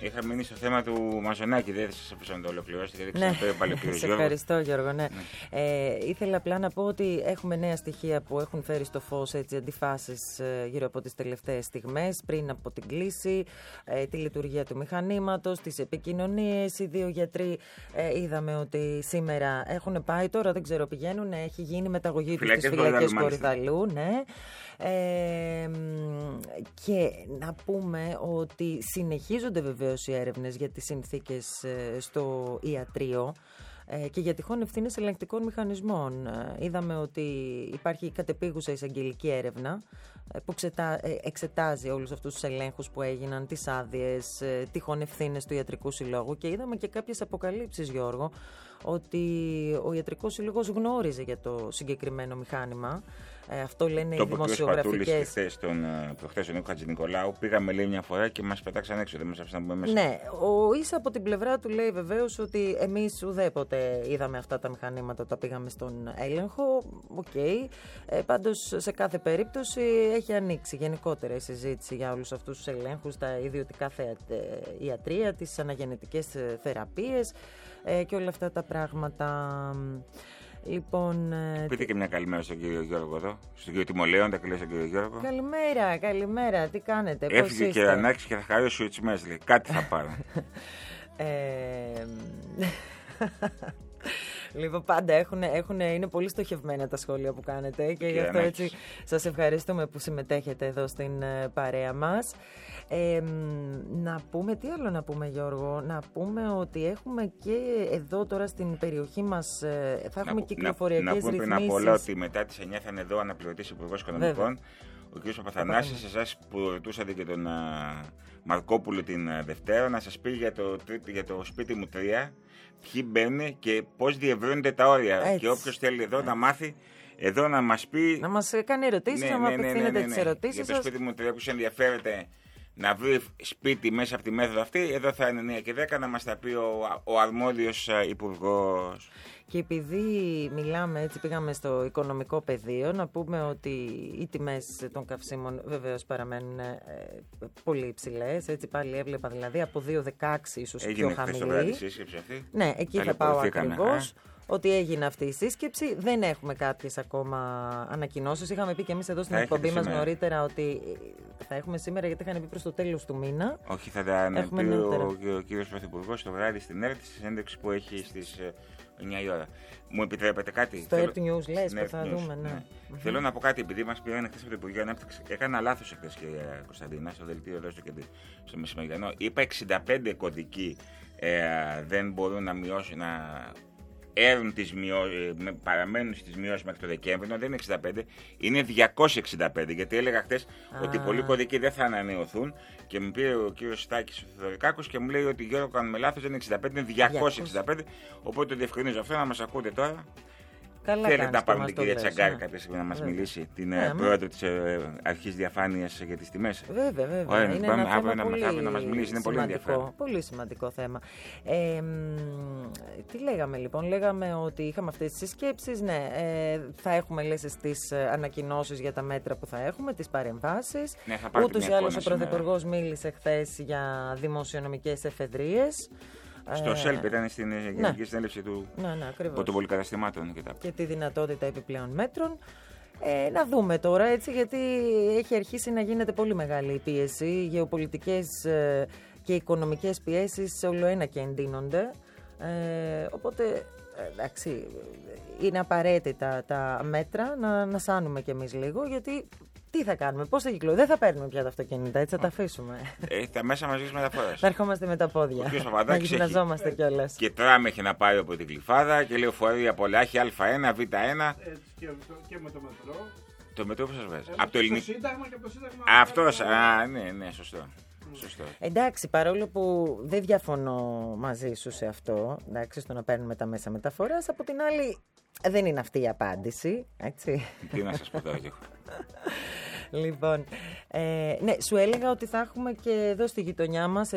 Είχα μείνει στο θέμα του Μαζονάκη, δεν σας αφήσω να το ολοκληρώσετε, γιατί Ναι, ξέρω πάλι ο κύριος σε Γιώργος. ευχαριστώ Γιώργο. Ναι. Ήθελα απλά να πω ότι έχουμε νέα στοιχεία που έχουν φέρει στο φως αντιφάσεις γύρω από τις τελευταίες στιγμές, πριν από την κλίση, τη λειτουργία του μηχανήματος, τις επικοινωνίες. Οι δύο γιατροί είδαμε ότι σήμερα έχουν πάει, τώρα δεν ξέρω, πηγαίνουν, έχει γίνει μεταγωγή τους στις φυλακές Κορυδαλλού. Ναι. Και να πούμε ότι συνεχίζονται βεβαίως οι έρευνες για τις συνθήκες στο ιατρείο και για τυχόν ευθύνες ελεγκτικών μηχανισμών. Είδαμε ότι υπάρχει κατεπίγουσα εισαγγελική έρευνα που εξετάζει όλους αυτούς τους ελέγχους που έγιναν, τις άδειες, τυχόν ευθύνες του Ιατρικού Συλλόγου, και είδαμε και κάποιες αποκαλύψεις, Γιώργο, ότι ο Ιατρικός Σύλλογος γνώριζε για το συγκεκριμένο μηχάνημα. Αυτό λένε οι δημοσιογραφικές. Προχθές ο Νίκο Χατζηνικολάου πήγαμε, λέει, μια φορά και μας πετάξαν έξω. Δεν μας άφησαν να πούμε μέσα. Ναι, ο Ίσα από την πλευρά του λέει βεβαίως ότι εμείς ουδέποτε είδαμε αυτά τα μηχανήματα όταν πήγαμε στον έλεγχο. Πάντως σε κάθε περίπτωση έχει ανοίξει γενικότερα η συζήτηση για όλους αυτούς τους ελέγχους, τα ιδιωτικά ιατρεία, τις αναγεννητικές θεραπείες και όλα αυτά τα πράγματα. Λοιπόν, πείτε και μια καλημέρα στον κύριο Γιώργο εδώ, στον κύριο Τιμολέοντα, και λέει στον κύριο Γιώργο. Καλημέρα, τι κάνετε, πώς έφυγε είστε? Και Ρανάκης και θα χαρεί ο Σουιτσμές, λέει, κάτι θα πάρω. Λοιπόν, πάντα είναι πολύ στοχευμένα τα σχόλια που κάνετε και γι' αυτό έτσι σας ευχαριστούμε που συμμετέχετε εδώ στην παρέα μας. Να πούμε, τι άλλο να πούμε, Γιώργο? Να πούμε ότι έχουμε και εδώ τώρα στην περιοχή μας, θα έχουμε κυκλοφοριακές ρυθμίσεις. Να πούμε πριν απ' όλα ότι μετά τις 9 θα είναι εδώ αναπληρωτής Υπουργός Οικονομικών, ο κ. Παπαθανάσης. Εσάς που ρωτούσατε και τον Μαρκόπουλο την Δευτέρα, να σας πει για το σπίτι μου 3, ποιοι μπαίνουν και πώς διευρύνονται τα όρια. Έτσι. Και όποιος θέλει εδώ να μάθει, εδώ να μας πει. Να μας κάνει ερωτήσεις, να μας απευθύνετε τις ερωτήσεις σας. Για το σπίτι μου 3, που ενδιαφέρεται να βρει σπίτι μέσα από τη μέθοδο αυτή, εδώ θα είναι 9 και 10 να μας τα πει ο αρμόδιος υπουργός. Και επειδή μιλάμε, έτσι πήγαμε στο οικονομικό πεδίο, να πούμε ότι οι τιμές των καυσίμων βεβαίως παραμένουν πολύ υψηλές. Έτσι πάλι έβλεπα, δηλαδή από 2,16 ίσως πιο χαμηλή. Έγινε χθες το σύσκεψη αυτή. Ναι, εκεί θα πάω ακριβώς. Ότι έγινε αυτή η σύσκεψη. Δεν έχουμε κάποιες ακόμα ανακοινώσεις. Είχαμε πει και εμείς εδώ στην εκπομπή μας νωρίτερα ότι θα έχουμε σήμερα, γιατί είχαν πει προς το τέλος του μήνα. Όχι, θα τα πει ο κύριος Πρωθυπουργός το βράδυ στην ΕΡΤ, στη συνέντευξη που έχει στις 9 η ώρα. Μου επιτρέπετε κάτι? Στο Earth News λες που θα δούμε, ναι. Θέλω να πω κάτι, επειδή μας πήραν χθες από το Υπουργείο Ανάπτυξης. Έκανα λάθος χθες, κυρία Κωνσταντίνα, στο δελτίο εδώ στο μεσημεριανό. Είπα 65 κωδικοί δεν μπορούν να μειώσουν, παραμένουν στις μειώσεις μέχρι το Δεκέμβριο. Δεν είναι 65, είναι 265. Γιατί έλεγα χθες ότι πολλοί κωδικοί δεν θα ανανεωθούν και μου πήρε ο κύριος Στάκης ο Θεοδωρικάκος και μου λέει ότι, Γιώργο, κάνουμε λάθος, δεν είναι 65, είναι 265. Οπότε το διευκρινίζω αυτό, να μας ακούτε τώρα. Θέλετε να πάρουμε την κυρία Τσαγκάρη κάποια στιγμή να μας μιλήσει, την πρόεδρο της Αρχής Διαφάνειας για τις τιμές? Βέβαια. Ωραία, είναι πάμε αύριο να μας μιλήσει, είναι πολύ ενδιαφέρον. Πολύ σημαντικό θέμα. Τι λέγαμε λοιπόν? Λέγαμε ότι είχαμε αυτές τις συσκέψεις. Ναι, θα έχουμε, λες, στις ανακοινώσεις για τα μέτρα που θα έχουμε, τις παρεμβάσεις. Ναι, ούτως ή άλλως ο Πρωθυπουργός μίλησε χθες για δημοσιονομικές εφεδρίες. Στο ΣΕΛΠ ήταν στην Γενική Συνέλευση του Πρωτοβολικαταστημάτων και τη δυνατότητα επιπλέον μέτρων. Να δούμε τώρα, έτσι, γιατί έχει αρχίσει να γίνεται πολύ μεγάλη η πίεση. Γεωπολιτικές και οικονομικές πιέσεις όλο ένα και εντείνονται. Οπότε, εντάξει, είναι απαραίτητα τα μέτρα να σάνουμε κι εμείς λίγο, γιατί τι θα κάνουμε, πώς θα κυκλοφορήσουμε? Δεν θα παίρνουμε πια τα αυτοκίνητα, έτσι θα τα αφήσουμε. Τα μέσα μαζικής μεταφοράς. Θα ερχόμαστε με τα πόδια. Να γυμναζόμαστε κιόλας. Και τραμ έχει να πάει από την Γλυφάδα και λεωφορεία πολλά, έχει Α1, Β1. Και με το μετρό. Το μετρό που σας βγάζει? Από το ελληνικό Σύνταγμα και από το Σύνταγμα. Αυτός, ναι, σωστό. Εντάξει, παρόλο που δεν διαφωνώ μαζί σου σε αυτό, εντάξει, στο να παίρνουμε τα μέσα μεταφοράς, από την άλλη δεν είναι αυτή η απάντηση, έτσι. Τι να σας πω τώρα κι εγώ. Λοιπόν, ναι, σου έλεγα ότι θα έχουμε και εδώ στη γειτονιά μας